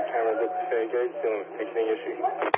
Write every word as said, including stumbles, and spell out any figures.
cameras at the fair gates, dealing with picketing issues.